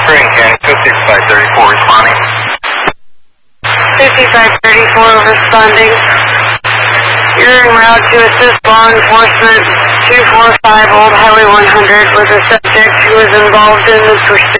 Green County, 5534 responding. 5534 responding. You're en route to assist law enforcement 245 Old Highway 100 with a subject who was involved in the pursuit.